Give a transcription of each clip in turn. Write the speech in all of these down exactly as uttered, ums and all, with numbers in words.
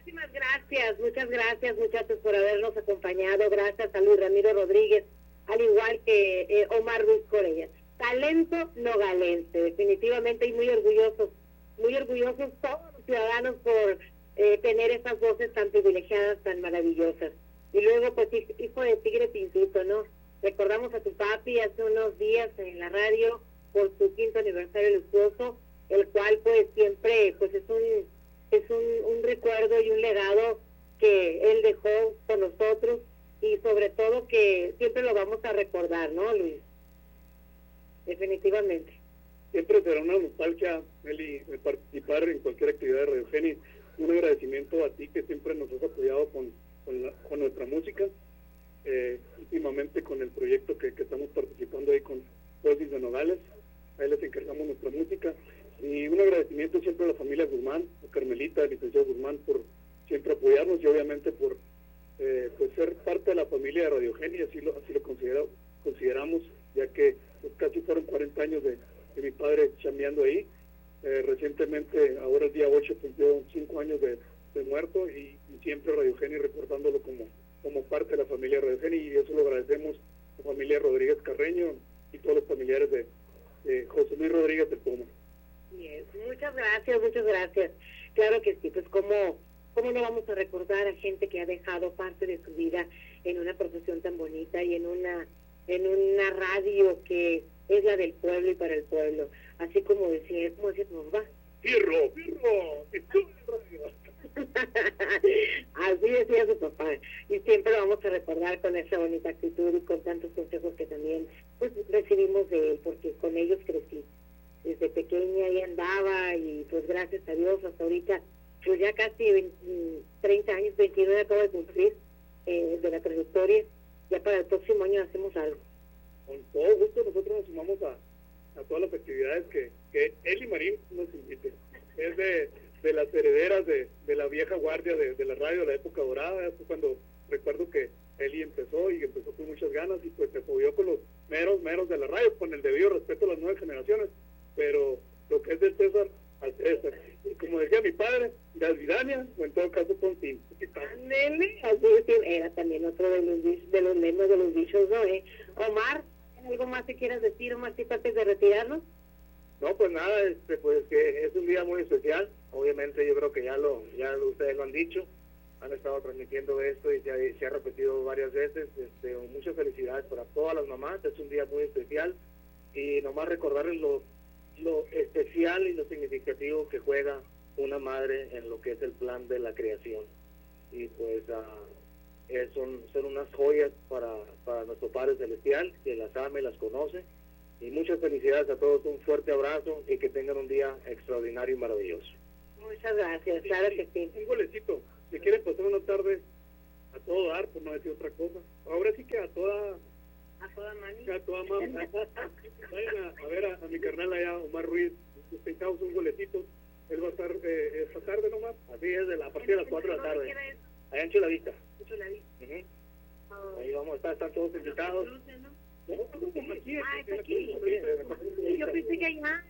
Muchísimas gracias, muchas gracias muchachos por habernos acompañado. Gracias a Luis Ramiro Rodríguez, al igual que eh, Omar Ruiz Corella. Talento nogalense, definitivamente, y muy orgullosos, muy orgullosos todos los ciudadanos por eh, tener esas voces tan privilegiadas, tan maravillosas. Y luego, pues, hijo de tigre pintito, ¿no? Recordamos a tu papi hace unos días en la radio por su quinto aniversario luctuoso, el cual, pues, siempre, pues, es un es un, un recuerdo y un legado que él dejó por nosotros, y sobre todo que siempre lo vamos a recordar, ¿no, Luis? Definitivamente. Siempre será una nostalgia, Meli, de participar en cualquier actividad de Radio Geni. Un agradecimiento a ti que siempre nos has apoyado con, con, la, con nuestra música, eh, últimamente con el proyecto que, que estamos participando ahí con Dosis de Nogales. Ahí les encargamos nuestra música. Y un agradecimiento siempre a la familia Guzmán, a Carmelita, al licenciado Guzmán, por siempre apoyarnos y obviamente por eh, pues ser parte de la familia de Radio Geni, así lo, así lo considero, consideramos, ya que pues, casi fueron cuarenta años de, de mi padre chambeando ahí. Eh, recientemente, ahora el día ocho, cumplió cinco años de, de muerto, y, y siempre Radio Geni recordándolo como, como parte de la familia de Radio Geni, y eso lo agradecemos a la familia Rodríguez Carreño y todos los familiares de, de José Luis Rodríguez de Puma. Yes. Muchas gracias, muchas gracias. Claro que sí, pues cómo, cómo no vamos a recordar a gente que ha dejado parte de su vida en una profesión tan bonita y en una en una radio que es la del pueblo y para el pueblo, así como decía, como decía tu mamá. ¡Pirro, pirro! Así decía su papá, y siempre lo vamos a recordar con esa bonita actitud y con tantos consejos que también pues recibimos de él, porque con ellos crecí. Desde pequeña ahí andaba, y pues gracias a Dios hasta ahorita, pues ya casi veinte, treinta años, veintinueve acabo de cumplir eh, de la trayectoria. Ya para el próximo año hacemos algo. Con todo gusto nosotros nos sumamos a, a todas las actividades que, que él y Marín nos inviten. Es de, de las herederas de, de la vieja guardia de, de la radio de la época dorada. Fue cuando recuerdo que Eli empezó y empezó con muchas ganas, y pues se apoyó con los meros, meros de la radio, con el debido respeto a las nuevas generaciones, pero lo que es del César al César. Y como decía mi padre, de Alvidania, o en todo caso con Tim. Nene, así es, era también otro de los de los lemas de los dichos, ¿no? ¿Eh? Omar, ¿algo más que quieras decir, Omar, antes de retirarnos? No, pues nada, este, pues que es un día muy especial. Obviamente yo creo que ya lo, ya ustedes lo han dicho, han estado transmitiendo esto y se ha, se ha repetido varias veces. Este, muchas felicidades para todas las mamás, es un día muy especial, y nomás recordarles lo, lo especial y lo significativo que juega una madre en lo que es el plan de la creación. Y pues uh, eh, son, son unas joyas para, para nuestro Padre Celestial, que las ama y las conoce. Y muchas felicidades a todos, un fuerte abrazo y que tengan un día extraordinario y maravilloso. Muchas gracias, claro que sí. Un golecito, si quieren pasar una tarde a todo dar, por no decir otra cosa. Ahora sí que a toda... A toda mami. A toda mami. Vayan a, a ver a, a mi carnal allá, Omar Ruiz, pensamos un golecito. Él va a estar eh, esta tarde nomás. Así es, de la, a partir de las cuatro de la tarde. Allá en Chulavista. Chulavista. Uh-huh. Oh. Ahí vamos a estar, están todos invitados. No, no, aquí, ah, es aquí. Sí, yo pensé que allá,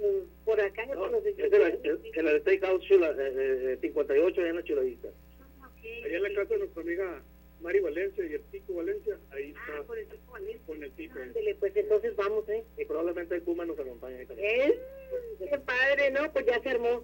por acá, no, por los es en, la, en el Steakhouse Chula, eh, cincuenta y ocho, allá en la Chulavista. Okay. Allá en la casa de nuestra amiga Mari Valencia y el Tico Valencia, ahí está. Ah, por el Tico Valencia. Con el Tico. Ándele, pues entonces vamos, ¿eh? Y probablemente el Puma nos acompañe ahí también. ¿Eh? Qué padre, ¿no? Pues ya se armó.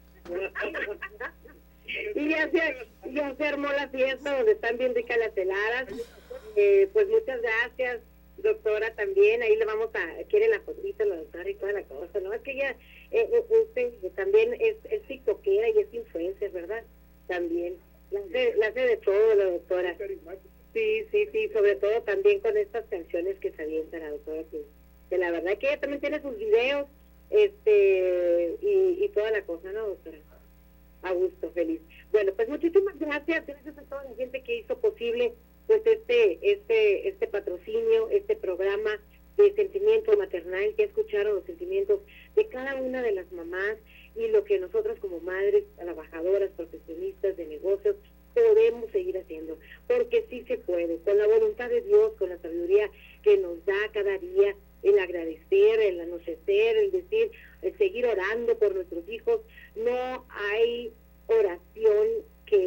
Y ya se, ya se armó la fiesta donde están bien ricas las heladas. Eh, pues muchas gracias, doctora, también. Ahí le vamos a, quiere la fotito, la doctora y toda la cosa, ¿no? Es que ella eh, usted también es, es tiktokera y es influencer, ¿verdad? También. La hace, la hace de todo la doctora. Sí, sí, sí, sobre todo también con estas canciones que se avienta la doctora, que, que la verdad que ella también tiene sus videos, este, y, y toda la cosa, ¿no, doctora? A gusto, feliz. Bueno, pues muchísimas gracias, gracias a toda la gente que hizo posible pues este, este, este patrocinio, este programa de sentimiento maternal, que escucharon los sentimientos de cada una de las mamás y lo que nosotros como madres, trabajadoras, profesionistas de negocios, podemos seguir haciendo, porque sí se puede, con la voluntad de Dios, con la sabiduría que nos da cada día, el agradecer, el anochecer, el decir, el seguir orando por nuestros hijos. No hay oración que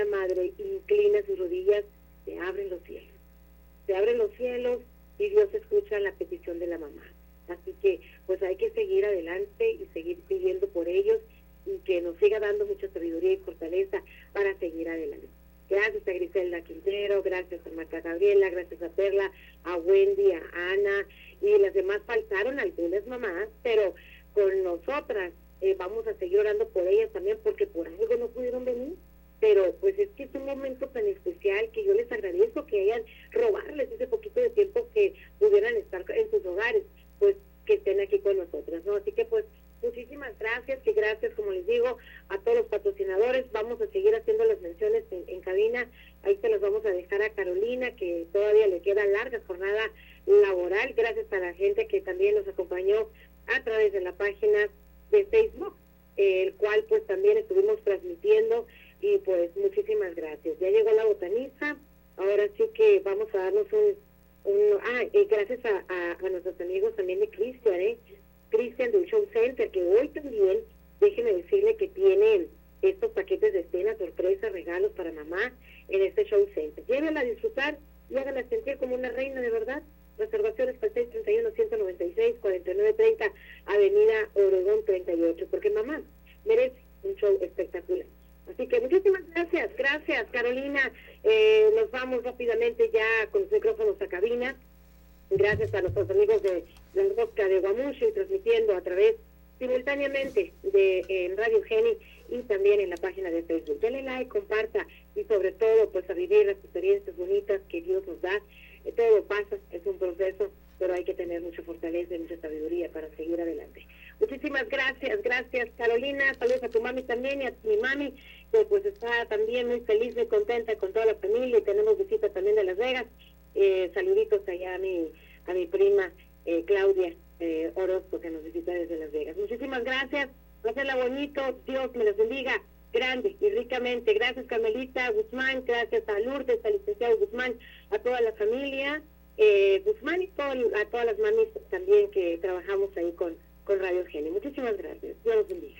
madre inclina sus rodillas, se abren los cielos. Se abren los cielos y Dios escucha la petición de la mamá. Así que pues hay que seguir adelante y seguir pidiendo por ellos y que nos siga dando mucha sabiduría y fortaleza para seguir adelante. Gracias a Griselda Quintero, gracias a Marta Gabriela, gracias a Perla, a Wendy, a Ana, y las demás faltaron algunas mamás, pero con nosotras eh, vamos a seguir orando por ellas también, porque por algo no pudieron venir, pero pues es que es un momento tan especial que yo les agradezco que hayan robarles ese poquito de tiempo que pudieran estar en sus hogares, pues que estén aquí con nosotras, ¿no? Así que pues muchísimas gracias, que gracias, como les digo, a todos los patrocinadores. Vamos a seguir haciendo las menciones en, en cabina. Ahí se las vamos a dejar a Carolina, que todavía le queda larga jornada laboral. Gracias a la gente que también nos acompañó a través de la página de Facebook, eh, el cual pues también estuvimos transmitiendo, y pues muchísimas gracias. Ya llegó la botanista, ahora sí que vamos a darnos un... un ah, y gracias a, a, a nuestros amigos también de Cristian, ¿eh? Cristian del Show Center, que hoy también, déjeme decirle que tiene estos paquetes de cena, sorpresa, regalos para mamá en este Show Center. Llévenla a disfrutar y háganla sentir como una reina de verdad. Reservaciones para seis treinta y uno, ciento noventa y seis, cuarenta y nueve treinta, Avenida Obregón treinta y ocho, porque mamá merece un show espectacular. Así que muchísimas gracias, gracias Carolina. Eh, nos vamos rápidamente ya con los micrófonos a cabina. Gracias a nuestros amigos de la Rosca de Guamuchi, transmitiendo a través simultáneamente de en Radio Geni y también en la página de Facebook. Dale like, comparta y sobre todo pues a vivir las experiencias bonitas que Dios nos da. Eh, todo pasa, es un proceso, pero hay que tener mucha fortaleza y mucha sabiduría para seguir adelante. Muchísimas gracias, gracias Carolina, saludos a tu mami también y a mi mami, que pues está también muy feliz, muy contenta con toda la familia, y tenemos visita también de Las Vegas. Eh, saluditos allá a mi, a mi prima eh, Claudia eh, Orozco, que nos visita desde Las Vegas. Muchísimas gracias, pásenla bonito, Dios me los bendiga grande y ricamente. Gracias Carmelita Guzmán, gracias a Lourdes, al licenciado Guzmán, a toda la familia eh, Guzmán y todo, a todas las mamis también que trabajamos ahí con, con Radio Geni. Muchísimas gracias, Dios los bendiga.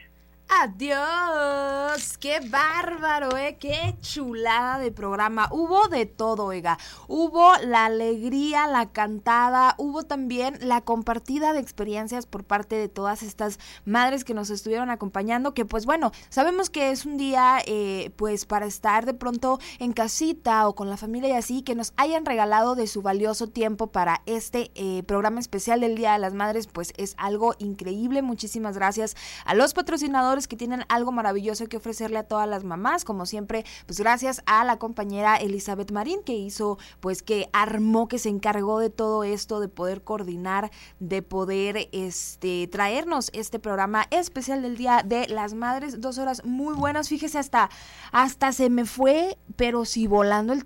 ¡Adiós! ¡Qué bárbaro, eh! ¡Qué chulada de programa! Hubo de todo, oiga. Hubo la alegría, la cantada, hubo también la compartida de experiencias por parte de todas estas madres que nos estuvieron acompañando, que pues bueno, sabemos que es un día eh, pues para estar de pronto en casita o con la familia y así, que nos hayan regalado de su valioso tiempo para este eh, programa especial del Día de las Madres, pues es algo increíble. Muchísimas gracias a los patrocinadores que tienen algo maravilloso que ofrecerle a todas las mamás, como siempre, pues gracias a la compañera Elizabeth Marín, que hizo, pues que armó, que se encargó de todo esto, de poder coordinar, de poder este traernos este programa especial del Día de las Madres. Dos horas muy buenas, fíjese, hasta, hasta se me fue, pero sí volando el